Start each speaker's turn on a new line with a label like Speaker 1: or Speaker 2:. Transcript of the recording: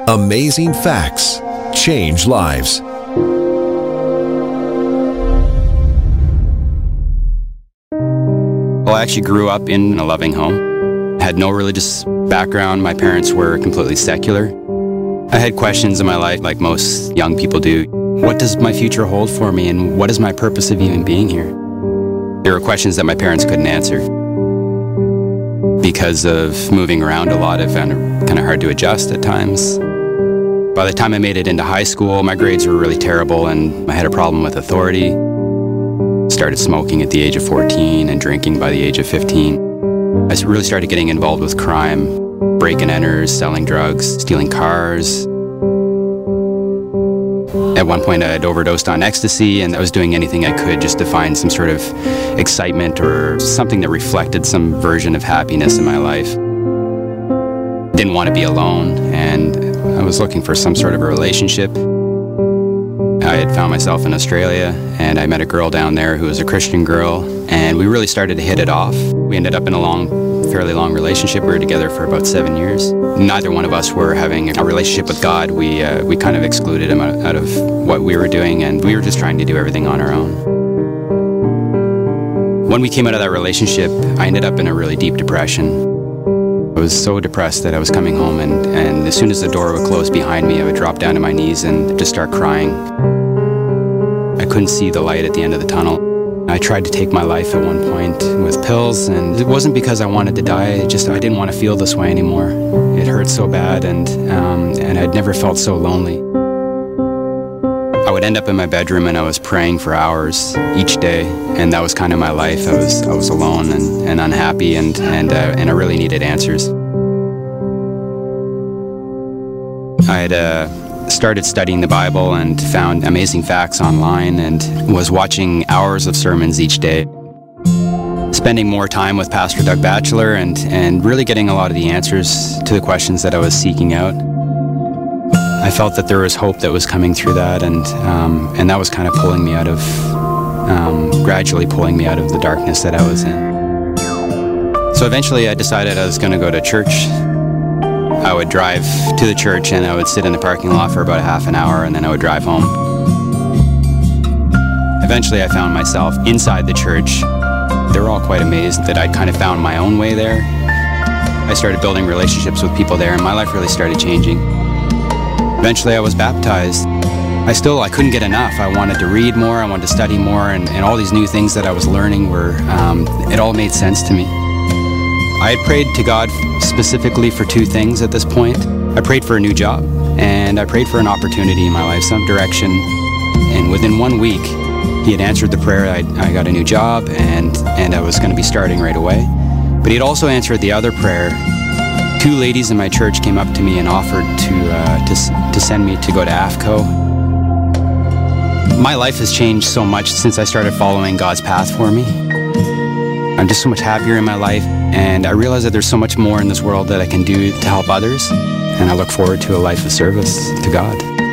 Speaker 1: Amazing facts change lives.
Speaker 2: Well, I actually grew up in a loving home. Had no religious background. My parents were completely secular. I had questions in my life like most young people do. What does my future hold for me, and what is my purpose of even being here? There were questions that my parents couldn't answer. Because of moving around a lot, I found it kind of hard to adjust at times. By the time I made it into high school, my grades were really terrible and I had a problem with authority. Started smoking at the age of 14 and drinking by the age of 15. I really started getting involved with crime, break-and-enters, selling drugs, stealing cars. At one point I had overdosed on ecstasy, and I was doing anything I could just to find some sort of excitement or something that reflected some version of happiness in my life. Didn't want to be alone, and I was looking for some sort of a relationship. I had found myself in Australia, and I met a girl down there who was a Christian girl, and we really started to hit it off. We ended up in a fairly long relationship. We were together for about 7 years. Neither one of us were having a relationship with God. We kind of excluded him out of what we were doing, and we were just trying to do everything on our own. When we came out of that relationship, I ended up in a really deep depression. I was so depressed that I was coming home, and as soon as the door would close behind me, I would drop down to my knees and just start crying. I couldn't see the light at the end of the tunnel. I tried to take my life at one point with pills, and it wasn't because I wanted to die. I didn't want to feel this way anymore. It hurt so bad, and I'd never felt so lonely. I would end up in my bedroom and I was praying for hours each day, and that was kind of my life. I was alone and unhappy, and I really needed answers. I had started studying the Bible and found amazing facts online, and was watching hours of sermons each day, spending more time with Pastor Doug Batchelor, and really getting a lot of the answers to the questions that I was seeking out. I felt that there was hope that was coming through that, and that was kind of pulling me out of, gradually pulling me out of the darkness that I was in. So eventually I decided I was going to go to church. I would drive to the church and I would sit in the parking lot for about half an hour, and then I would drive home. Eventually I found myself inside the church. They were all quite amazed that I'd kind of found my own way there. I started building relationships with people there, and my life really started changing. Eventually I was baptized. I couldn't get enough. I wanted to read more, I wanted to study more, and all these new things that I was learning it all made sense to me. I had prayed to God specifically for two things at this point. I prayed for a new job, and I prayed for an opportunity in my life, some direction. And within 1 week, he had answered the prayer. I got a new job, and I was going to be starting right away. But he had also answered the other prayer. Two ladies in my church came up to me and offered to send me to go to AFCO. My life has changed so much since I started following God's path for me. I'm just so much happier in my life, and I realize that there's so much more in this world that I can do to help others, and I look forward to a life of service to God.